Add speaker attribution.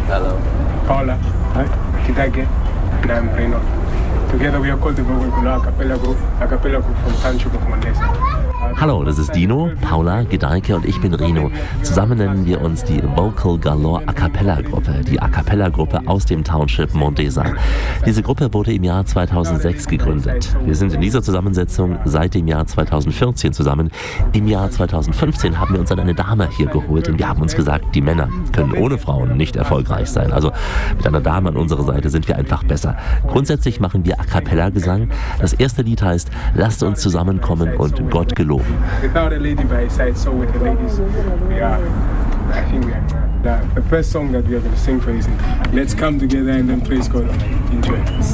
Speaker 1: Hello.
Speaker 2: Paula. Hi. Kitake. And I'm Reno. Together we are called the Vocal a cappella group from Township of Mondesa.
Speaker 3: Hallo, das ist Dino, Paula, Gedeike und ich bin Reno. Zusammen nennen wir uns die Vocal Galore A Cappella Gruppe, die A Cappella Gruppe aus dem Township Mondesa. Diese Gruppe wurde im Jahr 2006 gegründet. Wir sind in dieser Zusammensetzung seit dem Jahr 2014 zusammen. Im Jahr 2015 haben wir uns dann eine Dame hier geholt und wir haben uns gesagt, die Männer können ohne Frauen nicht erfolgreich sein. Also mit einer Dame an unserer Seite sind wir einfach besser. Grundsätzlich machen wir A Cappella Gesang. Das erste Lied heißt Lasst uns zusammenkommen und Gott geloben.
Speaker 2: Without a lady by his side, so with the ladies, I think we are. The first song that we are going to sing for is Let's Come Together and then praise God. Enjoy.